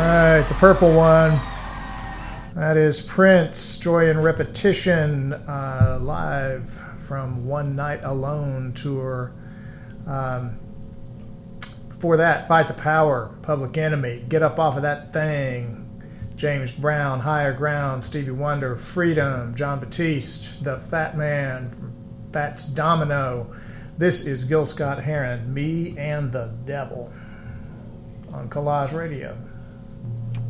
right, the purple one. That is Prince, Joy in Repetition, live from One Night Alone tour. Before that, Fight the Power, Public Enemy, Get Up Off of That Thing, James Brown, Higher Ground, Stevie Wonder, Freedom, John Batiste, The Fat Man, Fats Domino. This is Gil Scott-Heron, Me and the Devil on Collage Radio.